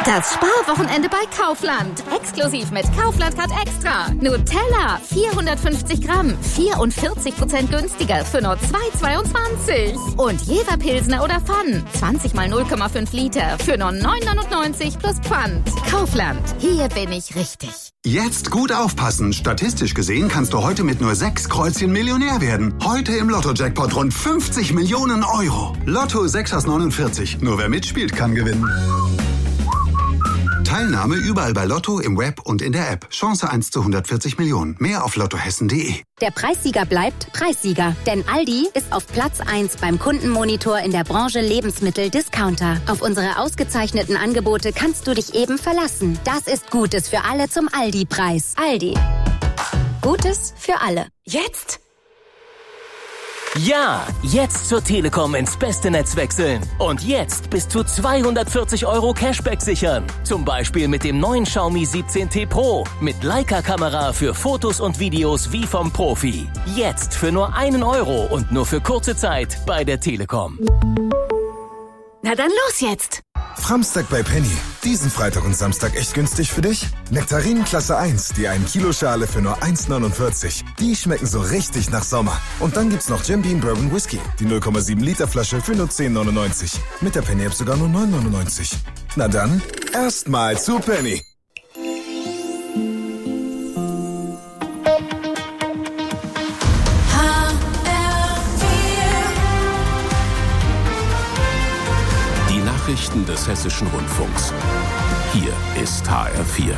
Das Sparwochenende bei Kaufland. Exklusiv mit Kaufland Card Extra. Nutella, 450 Gramm, 44% günstiger für nur 2,22. Und Jever Pilsner oder Pfann, 20 mal 0,5 Liter für nur 9,99 plus Pfand. Kaufland, hier bin ich richtig. Jetzt gut aufpassen. Statistisch gesehen kannst du heute mit nur 6 Kreuzchen Millionär werden. Heute im Lotto-Jackpot rund 50 Millionen Euro. Lotto 6 aus 49. Nur wer mitspielt, kann gewinnen. Teilnahme überall bei Lotto, im Web und in der App. Chance 1 zu 140 Millionen. Mehr auf lottohessen.de. Der Preissieger bleibt Preissieger. Denn Aldi ist auf Platz 1 beim Kundenmonitor in der Branche Lebensmittel-Discounter. Auf unsere ausgezeichneten Angebote kannst du dich eben verlassen. Das ist Gutes für alle zum Aldi-Preis. Aldi. Gutes für alle. Jetzt? Ja, jetzt zur Telekom ins beste Netz wechseln. Und jetzt bis zu 240 € Cashback sichern. Zum Beispiel mit dem neuen Xiaomi 17T Pro. Mit Leica-Kamera für Fotos und Videos wie vom Profi. Jetzt für nur 1 Euro und nur für kurze Zeit bei der Telekom. Na dann los jetzt! Framstag bei Penny. Diesen Freitag und Samstag echt günstig für dich? Nektarinen Klasse 1, die 1 Kilo Schale für nur 1,49. Die schmecken so richtig nach Sommer. Und dann gibt's noch Jim Beam Bourbon Whisky, die 0,7 Liter Flasche für nur 10,99. Mit der Penny App sogar nur 9,99. Na dann, erstmal zu Penny. Nachrichten des Hessischen Rundfunks. Hier ist HR4.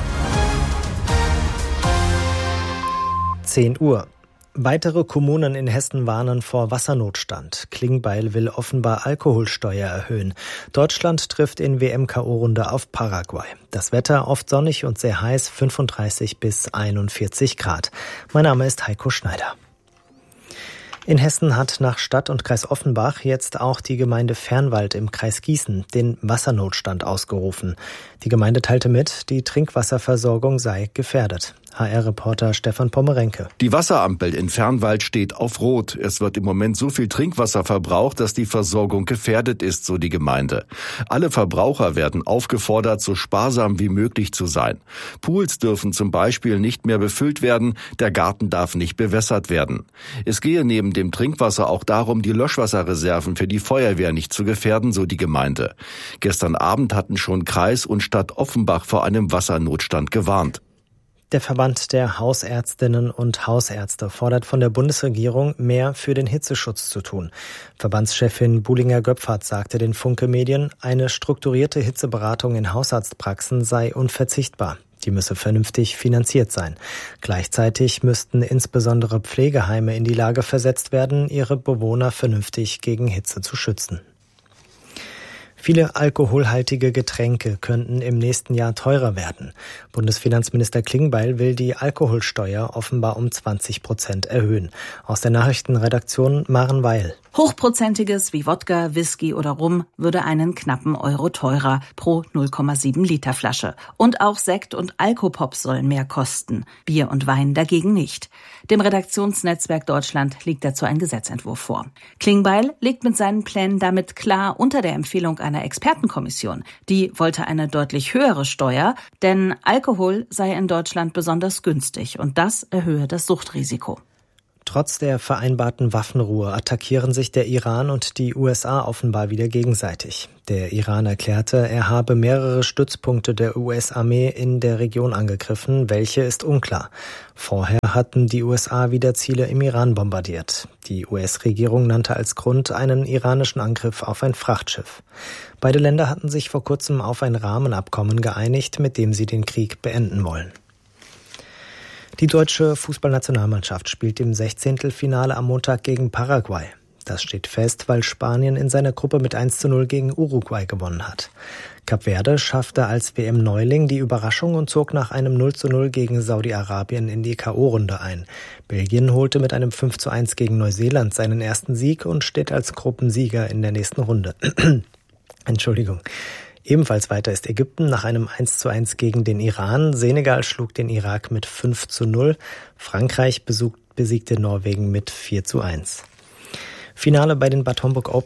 10 Uhr. Weitere Kommunen in Hessen warnen vor Wassernotstand. Klingbeil will offenbar Alkoholsteuer erhöhen. Deutschland trifft in WM-KO-Runde auf Paraguay. Das Wetter oft sonnig und sehr heiß, 35 bis 41 Grad. Mein Name ist Heiko Schneider. In Hessen hat nach Stadt und Kreis Offenbach jetzt auch die Gemeinde Fernwald im Kreis Gießen den Wassernotstand ausgerufen. Die Gemeinde teilte mit, die Trinkwasserversorgung sei gefährdet. HR-Reporter Stefan Pommerenke. Die Wasserampel in Fernwald steht auf Rot. Es wird im Moment so viel Trinkwasser verbraucht, dass die Versorgung gefährdet ist, so die Gemeinde. Alle Verbraucher werden aufgefordert, so sparsam wie möglich zu sein. Pools dürfen zum Beispiel nicht mehr befüllt werden, der Garten darf nicht bewässert werden. Es gehe neben dem Trinkwasser auch darum, die Löschwasserreserven für die Feuerwehr nicht zu gefährden, so die Gemeinde. Gestern Abend hatten schon Kreis und Stadt Offenbach vor einem Wassernotstand gewarnt. Der Verband der Hausärztinnen und Hausärzte fordert von der Bundesregierung, mehr für den Hitzeschutz zu tun. Verbandschefin Buhlinger-Göpfert sagte den Funke-Medien, eine strukturierte Hitzeberatung in Hausarztpraxen sei unverzichtbar. Die müsse vernünftig finanziert sein. Gleichzeitig müssten insbesondere Pflegeheime in die Lage versetzt werden, ihre Bewohner vernünftig gegen Hitze zu schützen. Viele alkoholhaltige Getränke könnten im nächsten Jahr teurer werden. Bundesfinanzminister Klingbeil will die Alkoholsteuer offenbar um 20% erhöhen. Aus der Nachrichtenredaktion Maren Weil. Hochprozentiges wie Wodka, Whisky oder Rum würde einen knappen Euro teurer pro 0,7 Liter Flasche. Und auch Sekt und Alkopops sollen mehr kosten. Bier und Wein dagegen nicht. Dem Redaktionsnetzwerk Deutschland liegt dazu ein Gesetzentwurf vor. Klingbeil legt mit seinen Plänen damit klar unter der Empfehlung einer Expertenkommission. Die wollte eine deutlich höhere Steuer, denn Alkohol sei in Deutschland besonders günstig und das erhöhe das Suchtrisiko. Trotz der vereinbarten Waffenruhe attackieren sich der Iran und die USA offenbar wieder gegenseitig. Der Iran erklärte, er habe mehrere Stützpunkte der US-Armee in der Region angegriffen, welche ist unklar. Vorher hatten die USA wieder Ziele im Iran bombardiert. Die US-Regierung nannte als Grund einen iranischen Angriff auf ein Frachtschiff. Beide Länder hatten sich vor kurzem auf ein Rahmenabkommen geeinigt, mit dem sie den Krieg beenden wollen. Die deutsche Fußballnationalmannschaft spielt im 16. Finale am Montag gegen Paraguay. Das steht fest, weil Spanien in seiner Gruppe mit 1:0 gegen Uruguay gewonnen hat. Kap Verde schaffte als WM-Neuling die Überraschung und zog nach einem 0:0 gegen Saudi-Arabien in die K.O.-Runde ein. Belgien holte mit einem 5:1 gegen Neuseeland seinen ersten Sieg und steht als Gruppensieger in der nächsten Runde. Entschuldigung. Ebenfalls weiter ist Ägypten nach einem 1:1 gegen den Iran. Senegal schlug den Irak mit 5:0. Frankreich besiegte Norwegen mit 4:1. Finale bei den Bad Homburg Open.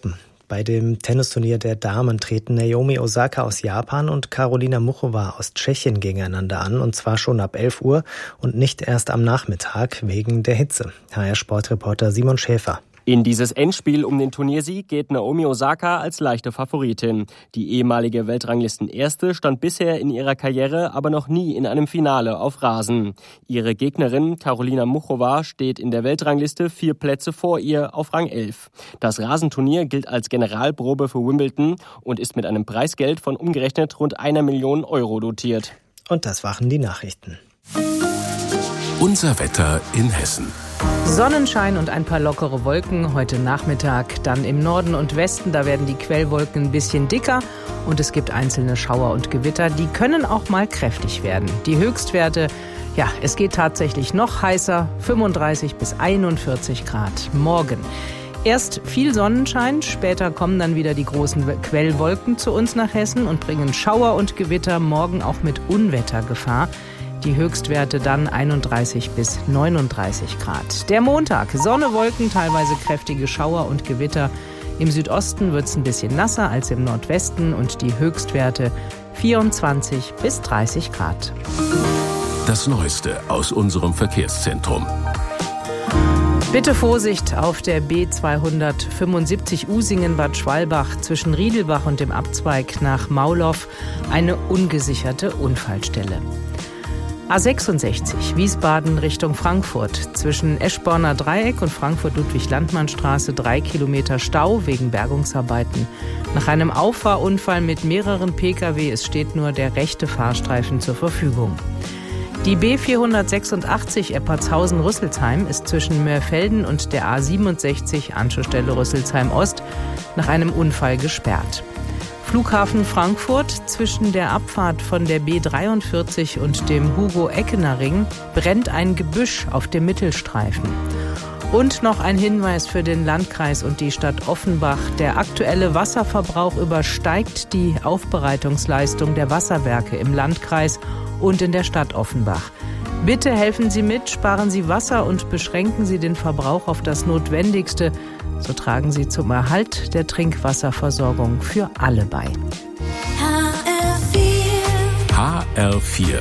Bei dem Tennisturnier der Damen treten Naomi Osaka aus Japan und Karolina Muchova aus Tschechien gegeneinander an, und zwar schon ab 11 Uhr und nicht erst am Nachmittag wegen der Hitze. HR-Sportreporter Simon Schäfer. In dieses Endspiel um den Turniersieg geht Naomi Osaka als leichte Favoritin. Die ehemalige Weltranglisten-Erste stand bisher in ihrer Karriere aber noch nie in einem Finale auf Rasen. Ihre Gegnerin Karolina Muchova steht in der Weltrangliste 4 Plätze vor ihr auf Rang 11. Das Rasenturnier gilt als Generalprobe für Wimbledon und ist mit einem Preisgeld von umgerechnet rund 1 Million Euro dotiert. Und das waren die Nachrichten. Unser Wetter in Hessen. Sonnenschein und ein paar lockere Wolken heute Nachmittag. Dann im Norden und Westen, da werden die Quellwolken ein bisschen dicker und es gibt einzelne Schauer und Gewitter. Die können auch mal kräftig werden. Die Höchstwerte, ja, es geht tatsächlich noch heißer, 35 bis 41 Grad morgen. Erst viel Sonnenschein, später kommen dann wieder die großen Quellwolken zu uns nach Hessen und bringen Schauer und Gewitter, morgen auch mit Unwettergefahr. Die Höchstwerte dann 31 bis 39 Grad. Der Montag, Sonne, Wolken, teilweise kräftige Schauer und Gewitter. Im Südosten wird es ein bisschen nasser als im Nordwesten und die Höchstwerte 24 bis 30 Grad. Das Neueste aus unserem Verkehrszentrum. Bitte Vorsicht auf der B275 Usingen-Bad Schwalbach zwischen Riedelbach und dem Abzweig nach Maulow. Eine ungesicherte Unfallstelle. A66 Wiesbaden Richtung Frankfurt. Zwischen Eschborner Dreieck und Frankfurt-Ludwig-Landmann-Straße 3 Kilometer Stau wegen Bergungsarbeiten. Nach einem Auffahrunfall mit mehreren Pkw, es steht nur der rechte Fahrstreifen zur Verfügung. Die B486 Eppertshausen-Rüsselsheim ist zwischen Mörfelden und der A67 Anschlussstelle Rüsselsheim-Ost nach einem Unfall gesperrt. Flughafen Frankfurt zwischen der Abfahrt von der B43 und dem Hugo-Eckener-Ring brennt ein Gebüsch auf dem Mittelstreifen. Und noch ein Hinweis für den Landkreis und die Stadt Offenbach. Der aktuelle Wasserverbrauch übersteigt die Aufbereitungsleistung der Wasserwerke im Landkreis und in der Stadt Offenbach. Bitte helfen Sie mit, sparen Sie Wasser und beschränken Sie den Verbrauch auf das Notwendigste. So tragen Sie zum Erhalt der Trinkwasserversorgung für alle bei. HR4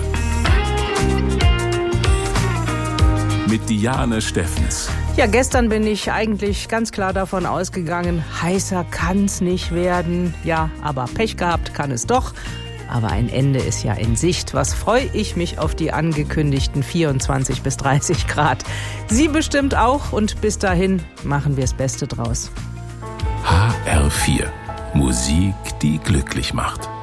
mit Diane Steffens. Ja, gestern bin ich eigentlich ganz klar davon ausgegangen, heißer kann's nicht werden. Ja, aber Pech gehabt kann es doch. Aber ein Ende ist ja in Sicht. Was freue ich mich auf die angekündigten 24 bis 30 Grad. Sie bestimmt auch und bis dahin machen wir das Beste draus. HR4. Musik, die glücklich macht.